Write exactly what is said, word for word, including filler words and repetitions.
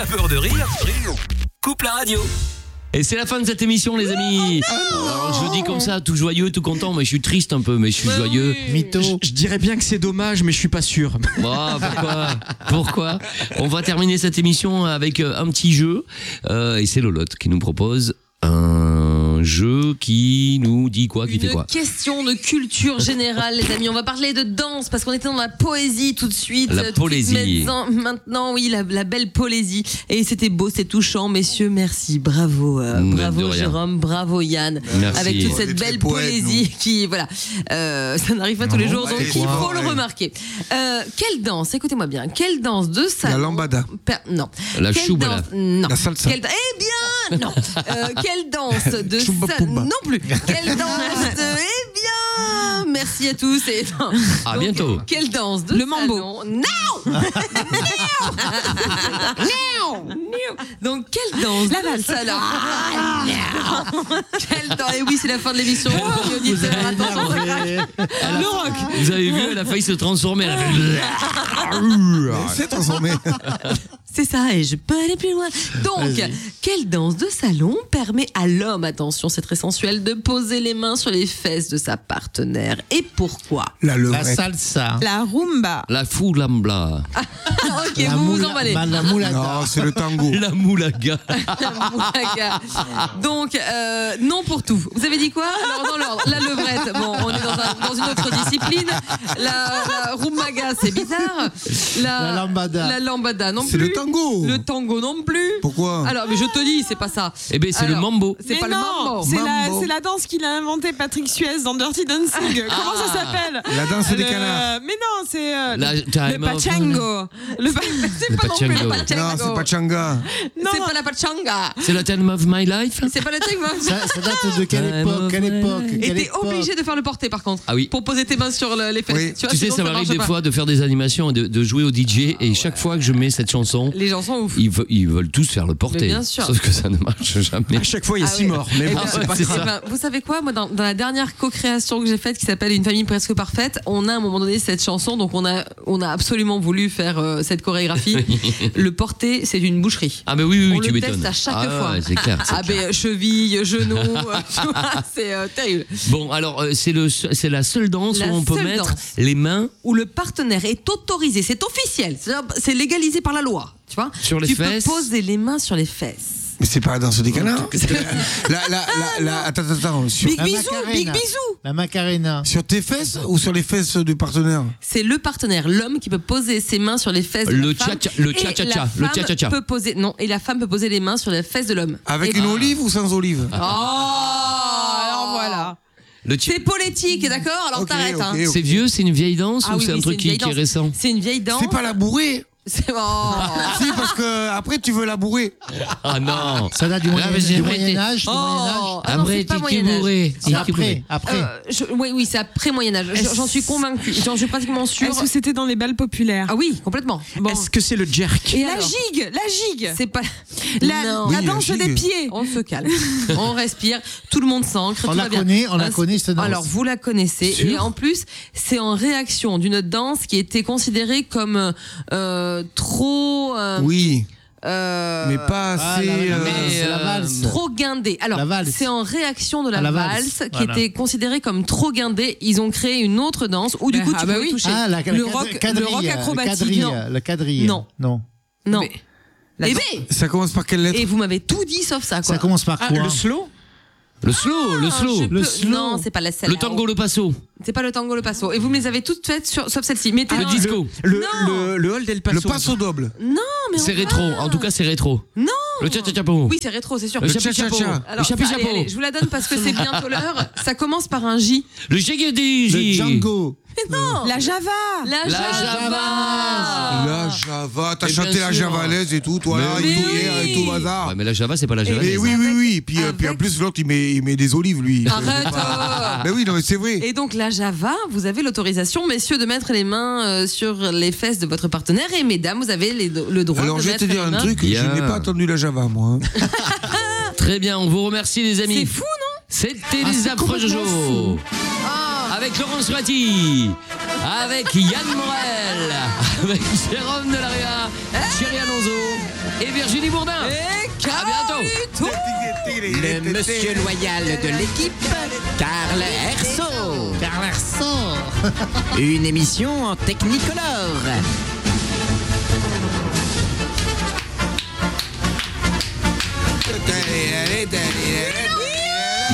T'as peur de rire? Coupe la radio. Et c'est la fin de cette émission, les amis. Alors, je le dis comme ça, tout joyeux, tout content, mais je suis triste un peu, mais je suis bah joyeux. Oui. Mytho. Je, je dirais bien que c'est dommage, mais je suis pas sûr. Oh, pourquoi Pourquoi On va terminer cette émission avec un petit jeu, euh, et c'est Lolotte qui nous propose un jeu qui nous dit quoi, qui Une fait quoi? question de culture générale, les amis. On va parler de danse parce qu'on était dans la poésie tout de suite. La poésie. Maintenant, maintenant, oui, la, la belle poésie. Et c'était beau, c'est touchant, messieurs. Merci, bravo, euh, bravo Jérôme, bravo Yann, merci. avec toute Oh, cette belle poète, poésie nous. Qui, voilà, euh, ça n'arrive pas non, tous les jours, donc il faut le remarquer. Euh, quelle danse Écoutez-moi bien. Quelle danse de salon? La lambada. Per, non. La quelle choubala. Danse, non. La salsa. Quelle, eh bien, non. Euh, quelle danse de salon? Non plus. Quelle danse de... Eh bien, merci à tous. Et... À donc, bientôt. Quelle danse de Le mambo. salon? Non. Non. Donc, quelle danse La de valse. salon? Ah, non. Quelle danse? Et oui, c'est la fin de l'émission. Vous avez Le rock. Vous avez vu, elle a failli se transformer. Elle a fait... C'est transformé. C'est ça, et je peux aller plus loin. Donc, quelle danse de salon permet à l'homme, attention, c'est très sensuel, de poser les mains sur les fesses de sa partenaire? Et pourquoi? La La levrette. salsa. La rumba. La foulambla. Ok, La vous vous moula- emballez. ma- La moulada. Non, c'est le tango. La moulaga. La moulaga. Donc, euh, non pour tout. Vous avez dit quoi? Alors, dans l'ordre, la levrette, bon, on est dans, un, dans une autre discipline. La, la rumbaga, c'est bizarre. La, La lambada. La lambada, non plus. C'est le tango. Le tango, non plus. Pourquoi? Alors, mais je te dis, c'est pas ça. Eh bien, c'est le Alors, mambo. C'est Mais pas non, le mambo. c'est la, Mambo. c'est la danse qu'il a inventée Patrick Suez dans Dirty Dancing. Comment ça s'appelle? La danse des Le- canards. Mais non, c'est euh, La le, time le of- pachango. Le pa- c'est Le pas non plus le pachango. pachango. Non, c'est pas Changa. Non. C'est pas la pachanga. C'est la time of my life. C'est pas le tango. Ça, ça date de quelle Time époque of Quelle my époque life. Et Quelle t'es époque obligé de faire le porter par contre. Ah oui. Pour poser tes mains sur le- les fesses. Oui. vois, Tu sais, sinon ça m'arrive marche des pas. fois de faire des animations et de, de jouer au D J et chaque fois que je mets cette chanson, Les gens sont ouf. ils, ve- ils veulent tous faire le porter. Mais bien sûr. Sauf que ça ne marche jamais. À chaque fois, il y a Ah six oui. morts. Mais Eh bon, ben, c'est pas c'est grave. Eh ben, vous savez quoi, moi dans, dans la dernière co-création que j'ai faite qui s'appelle Une famille presque parfaite, on a à un moment donné cette chanson, donc on a, on a absolument voulu faire euh, cette chorégraphie. Le porter, c'est une boucherie. Ah, mais oui, oui, oui On tu le m'étonnes. teste à chaque ah, fois. ouais, c'est clair. c'est Ah clair. ben cheville, genou, euh, tu vois, c'est euh, terrible. Bon, alors, euh, c'est le, c'est la seule danse La où on peut seule mettre danse. les mains Où le partenaire est autorisé, c'est officiel, c'est- c'est légalisé par la loi, tu vois. Sur les tu fesses. peux poser les mains sur les fesses. Mais c'est pas la danse des canards. La, la, la, la, attends, attends, attends. Sur, Big La bisou, Macarena. big bisou. La Macarena. sur tes fesses ou sur les fesses du partenaire? C'est le partenaire, l'homme qui peut poser ses mains sur les fesses de Le la femme. tcha-tcha- le et tcha-tcha-tcha, la le femme tcha-tcha-tcha. peut poser, non, et la femme peut poser les mains sur les fesses de l'homme. Avec Et- une olive ou sans olive? Oh, alors voilà. Le tcha- C'est politique, d'accord? Alors Ok, t'arrêtes, ok, hein. ok. C'est vieux, c'est une vieille danse Ah ou oui, c'est oui, un truc une qui, vieille qui est danse. récent? C'est une vieille danse. C'est pas la bourrée. C'est bon. Si, parce que après tu veux la bourrer. Ah non. Ça date du Là, Moyen mais j'ai du arrêté. Moyen Âge. Du Oh. Moyen Âge. Ah non, Après, c'est pas t'es Moyen-Âge. bourré. C'est après. Après. Euh, je- oui, oui, c'est après Moyen-Âge. Je- J'en suis convaincue. J'en suis pratiquement sûre. Est-ce que c'était dans les balles populaires? Ah oui, complètement. Bon. Est-ce que c'est le jerk? Et La alors gigue, la gigue. C'est pas. La, Non. la Oui, danse la gigue. des pieds. On se calme, on respire, tout le monde s'ancre. On tout la va bien. connaît, on la Hein, connaît, cette danse. Alors vous la connaissez Sûr et en plus c'est en réaction d'une danse qui était considérée comme euh, trop. euh, Oui, euh, mais pas Ah, assez. la- la- euh, mais, c'est la euh, valse. Trop guindée. Alors, La valse. c'est en réaction de la, Ah, la valse, valse, qui voilà. était considérée comme trop guindée. Ils ont créé une autre danse où du Ben, coup ah tu bah peux oui. toucher. Ah, la, la Le cad- rock- quadrille, le rock le acrobatique. quadrille, Non. Le quadrille. Non. Non. Non. Mais- Eh La- ben, Ça commence par quelle lettre? et vous m'avez tout dit sauf ça quoi. Ça commence par Ah, quoi? le slow. Le slow, le Ah, slow. je Le peux- slow. Non, c'est pas la celle. Le tango, le passo. C'est pas le tango, le passo. Et vous me les avez toutes faites sur, sauf celle-ci. Mettez Le un- disco. Le, Non. le, le hall del paso. Le passo double. Non, mais C'est enfin. rétro. En tout cas, c'est rétro. Non. Le tcha-cha-chapo. Oui, c'est rétro, c'est sûr. Le Le chapi-chapo. cha-cha-cha. Le Alors, ça, allez, chapi-chapo. allez, je vous la donne parce que c'est bientôt l'heure. Ça commence par un J. Le jiggy Le Django. Non. La Java. La, La Java. La Java, t'as Et chanté bien la sûr. javalaise et tout, toi Mais là, oui. et tout, oui. et tout bazar. Ouais, mais la Java, c'est pas la Java. Mais oui, oui, oui. Et puis, euh, Avec- puis en plus, l'autre, il met, il met des olives, lui. Arrête. euh. Mais oui, non, mais c'est vrai. Et donc la Java, vous avez l'autorisation, messieurs, de mettre les mains euh, sur les fesses de votre partenaire, et mesdames, vous avez les- le droit Alors, de je vais mettre te dire les un mains. truc, Bien. je n'ai pas entendu la Java, moi. hein. Très bien, on vous remercie, les amis. C'est fou, non? C'était Ah, les c'est affreux complètement Jojo. Avec Laurence Ratti, avec Yann Morel, avec Jérôme Delarue, Thierry Alonso et Virginie Bourdin. Et À bientôt. Le monsieur loyal de l'équipe, Karl Herso. Karl Herso. Une émission en Technicolor.